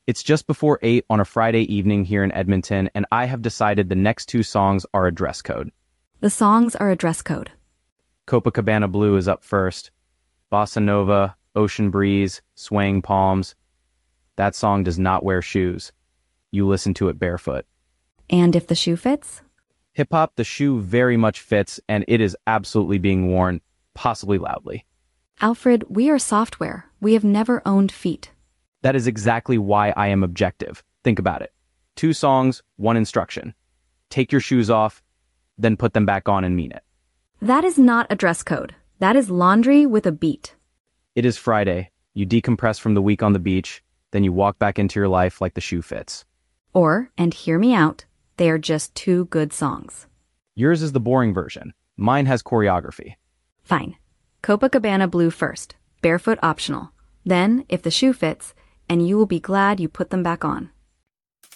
It's just before 8 on a Friday evening here in Edmonton, and I have decided the next two songs are a dress code. The songs are a dress code. Copacabana Blue is up first. Bossa Nova, Ocean Breeze, Swaying Palms. That song does not wear shoes. You listen to it barefoot. And if the shoe fits? Hip-hop, the shoe very much fits, and it is absolutely being worn, possibly loudly. Alfred, we are software. We have never owned feet. That is exactly why I am objective. Think about it. 2 songs, 1 instruction. Take your shoes off, then put them back on and mean it. That is not a dress code. That is laundry with a beat. It is Friday. You decompress from the week on the beach, then you walk back into your life like the shoe fits. Or, and hear me out, they are just 2 good songs. Yours is the boring version. Mine has choreography. Fine. Copacabana Blue first, barefoot optional. Then, if the shoe fits, and you will be glad you put them back on.